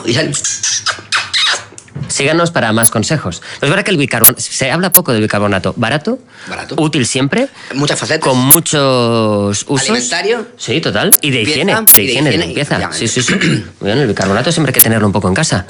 y sale... Síganos para más consejos. Es verdad que el bicarbonato, se habla poco del bicarbonato. Barato, útil siempre. Muchas facetas. Con muchos usos. Alimentario. Sí, total. Y de higiene. De higiene, de limpieza. Sí. Muy bien, el bicarbonato siempre hay que tenerlo un poco en casa.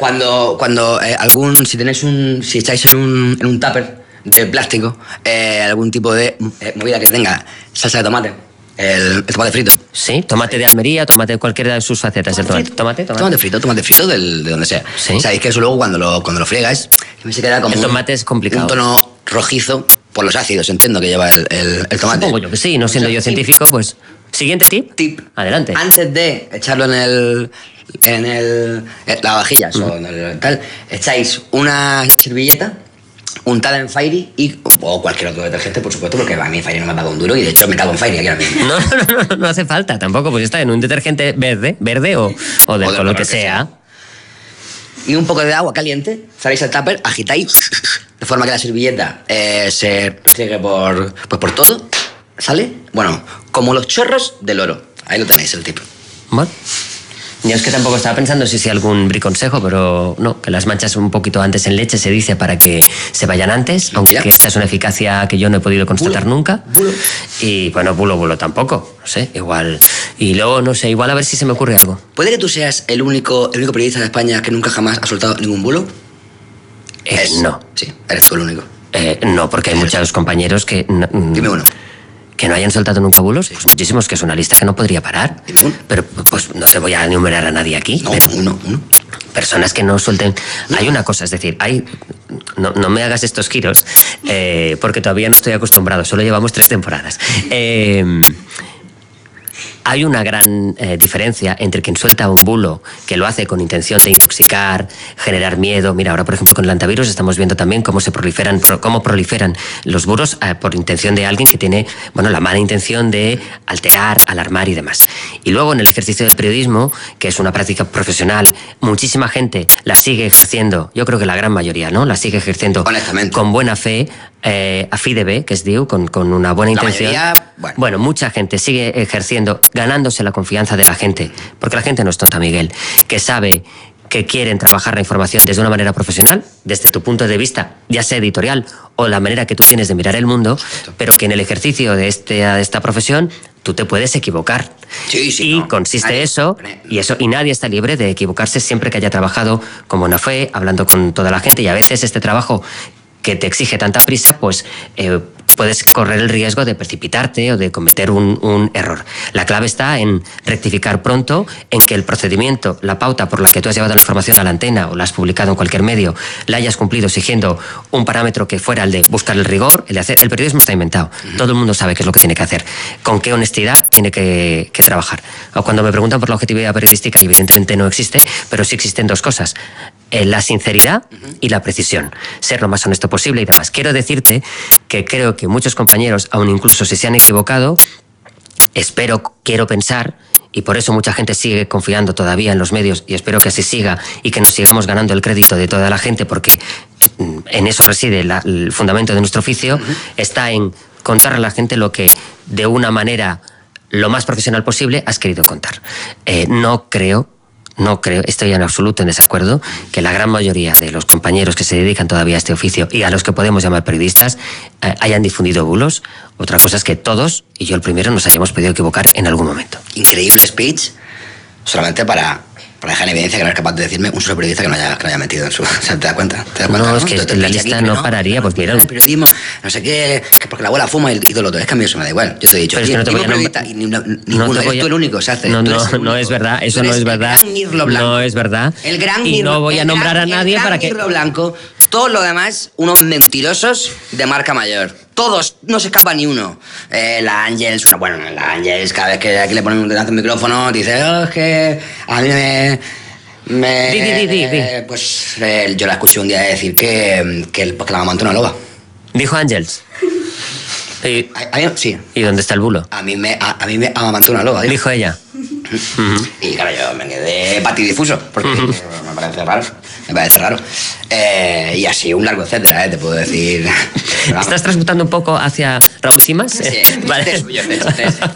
Si estáis en un tupper de plástico, algún tipo de movida que tenga salsa de tomate, el tomate frito. Sí, tomate de Almería, tomate de cualquiera de sus facetas. Tomate frito de donde sea. Sí. Sabéis que eso luego cuando lo friegas se queda como el tomate es complicado. Un tono rojizo por los ácidos, entiendo, que lleva el tomate. Supongo yo que sí, no siendo yo científico, pues... Siguiente tip. Adelante. Antes de echarlo en la vajilla o en el tal, echáis una servilleta untada en Fairy o cualquier otro detergente, por supuesto, porque a mí Fairy no me paga un duro y de hecho me cago en Fairy aquí ahora mismo. No hace falta tampoco, pues está en un detergente verde o del color que sea. Y un poco de agua caliente, sacáis el tupper, agitáis, de forma que la servilleta se riegue por todo, ¿sale? Bueno, como los chorros del oro. Ahí lo tenéis, el tip. Bueno. Yo es que tampoco estaba pensando si algún briconsejo, pero no, que las manchas un poquito antes en leche se dice para que se vayan antes, aunque esta es una eficacia que yo no he podido constatar nunca. Bulo. Y bueno, bulo tampoco, no sé, igual. Y luego, no sé, igual a ver si se me ocurre algo. ¿Puede que tú seas el único periodista de España que nunca jamás ha soltado ningún bulo? No. Sí, eres tú el único. No, porque hay muchos compañeros que... Dime uno. ¿Que no hayan soltado nunca bulos? Pues muchísimos, que es una lista que no podría parar. Pero pues no te voy a enumerar a nadie aquí. No, pero uno. Personas que no suelten... Hay una cosa, es decir, no me hagas estos giros, porque todavía no estoy acostumbrado, solo llevamos 3 temporadas. Hay una gran diferencia entre quien suelta un bulo que lo hace con intención de intoxicar, generar miedo. Mira, ahora por ejemplo con el antivirus estamos viendo también cómo proliferan los bulos por intención de alguien que tiene, la mala intención de alterar, alarmar y demás. Y luego en el ejercicio del periodismo, que es una práctica profesional, muchísima gente la sigue ejerciendo, yo creo que la gran mayoría, ¿no? La sigue ejerciendo con buena fe, a fi de bé, que es diu, con una buena intención. Bueno, mucha gente sigue ejerciendo, ganándose la confianza de la gente, porque la gente no es tonta, Miguel, que sabe que quieren trabajar la información desde una manera profesional, desde tu punto de vista, ya sea editorial o la manera que tú tienes de mirar el mundo, pero que en el ejercicio de esta profesión tú te puedes equivocar. Sí, consiste eso, y nadie está libre de equivocarse siempre que haya trabajado con buena fe, hablando con toda la gente, y a veces este trabajo que te exige tanta prisa, pues puedes correr el riesgo de precipitarte o de cometer un error. La clave está en rectificar pronto, en que el procedimiento, la pauta por la que tú has llevado la información a la antena o la has publicado en cualquier medio, la hayas cumplido exigiendo un parámetro que fuera el de buscar el rigor, el de hacer... El periodismo está inventado. Todo el mundo sabe qué es lo que tiene que hacer. Con qué honestidad tiene que trabajar. O cuando me preguntan por la objetividad periodística, y evidentemente no existe, pero sí existen 2 cosas. La sinceridad y la precisión. Ser lo más honesto posible y demás. Quiero decirte que creo que muchos compañeros, aun incluso si se han equivocado, quiero pensar, y por eso mucha gente sigue confiando todavía en los medios, y espero que así siga y que nos sigamos ganando el crédito de toda la gente, porque en eso reside el fundamento de nuestro oficio, está en contar a la gente lo que de una manera lo más profesional posible has querido contar. No creo, estoy en absoluto en desacuerdo, que la gran mayoría de los compañeros que se dedican todavía a este oficio y a los que podemos llamar periodistas hayan difundido bulos. Otra cosa es que todos, y yo el primero, nos hayamos podido equivocar en algún momento. Increíble speech, solamente para dejar en evidencia que no eres capaz de decirme un solo periodista que no haya metido en su... O sea, ¿te das cuenta? No, es que la lista no pararía, pues mira... El periodismo, no sé qué, que porque la abuela fuma y todo lo otro. Es que a mí eso me da igual. Yo te he dicho, pero es que no te voy a nombrar... Ninguno, eres tú el único, se hace. No es verdad, eso no es verdad. No es verdad. El gran y no voy a nombrar a nadie para que... El gran blanco, todo lo demás, unos mentirosos de marca mayor. Todos, no se escapa ni uno. La Ángels, la Ángels, cada vez que aquí le ponen un dedazo al micrófono, dice, es que a mí pues yo la escuché un día decir que la amamantó una loba. ¿Dijo Ángels? Sí. ¿Y dónde está el bulo? A mí me amamantó una loba. Dijo ella. Y claro, yo me quedé patidifuso, porque me parece raro. Y así un largo etcétera, te puedo decir. ¿Estás transmutando un poco hacia Raúl Cimas? Sí, vale.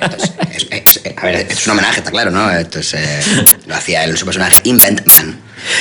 A ver, es un homenaje, está claro, ¿no? Esto lo hacía su personaje Invent Man.